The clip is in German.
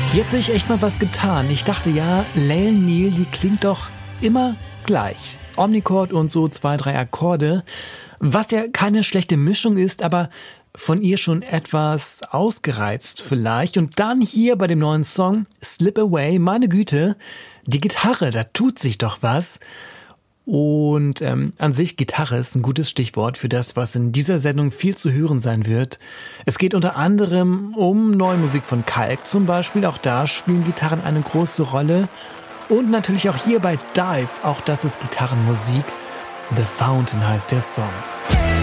Hier hat sich echt mal was getan. Ich dachte ja, Lael Neal, die klingt doch immer gleich. Omnichord und so 2, 3 Akkorde. Was ja keine schlechte Mischung ist, aber von ihr schon etwas ausgereizt vielleicht. Und dann hier bei dem neuen Song Slip Away, meine Güte, die Gitarre, da tut sich doch was. Und an sich, Gitarre ist ein gutes Stichwort für das, was in dieser Sendung viel zu hören sein wird. Es geht unter anderem um neue Musik von Kalk zum Beispiel. Auch da spielen Gitarren eine große Rolle. Und natürlich auch hier bei Dive, auch das ist Gitarrenmusik. The Fountain heißt der Song.